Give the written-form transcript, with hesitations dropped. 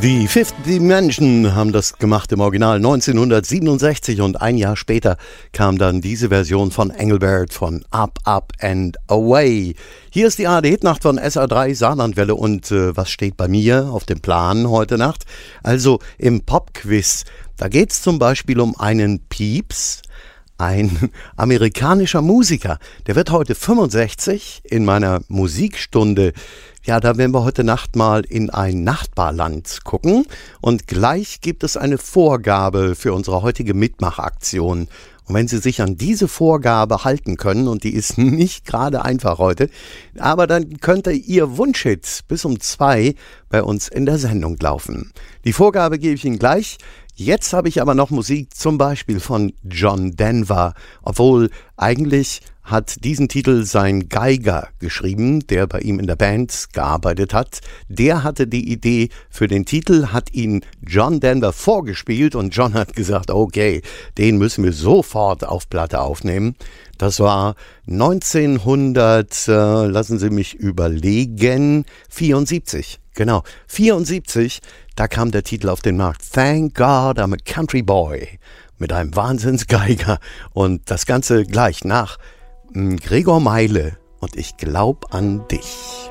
Die Fifth Dimension haben das gemacht im Original 1967 und ein Jahr später kam dann diese Version von Engelbert von Up, Up and Away. Hier ist die ARD-Hitnacht von SA3 Saarlandwelle und was steht bei mir auf dem Plan heute Nacht? Also im Popquiz, da geht es zum Beispiel um einen Pieps, ein amerikanischer Musiker. Der wird heute 65 in meiner Musikstunde. Ja, da werden wir heute Nacht mal in ein Nachbarland gucken und gleich gibt es eine Vorgabe für unsere heutige Mitmachaktion. Und wenn Sie sich an diese Vorgabe halten können, und die ist nicht gerade einfach heute, aber dann könnte Ihr Wunschhit bis um 2 bei uns in der Sendung laufen. Die Vorgabe gebe ich Ihnen gleich. Jetzt habe ich aber noch Musik zum Beispiel von John Denver, obwohl eigentlich hat diesen Titel sein Geiger geschrieben, der bei ihm in der Band gearbeitet hat. Der hatte die Idee für den Titel, hat ihn John Denver vorgespielt und John hat gesagt, okay, den müssen wir sofort auf Platte aufnehmen. Das war 1900, lassen Sie mich überlegen, 74. Genau, 74, da kam der Titel auf den Markt. Thank God I'm a Country Boy. Mit einem Wahnsinnsgeiger. Und das Ganze gleich nach Gregor Meile und ich glaub an dich.